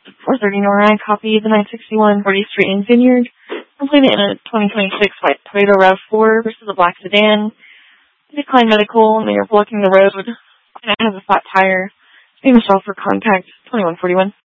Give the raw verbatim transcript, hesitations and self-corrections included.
four thirty Noride, copy the nine sixty-one fortieth Street in Vineyard. Completed in a twenty twenty-six white Toyota RAV four versus a black sedan. Decline medical, and they are blocking the road. And it has a flat tire. Name Michelle for contact twenty-one forty-one.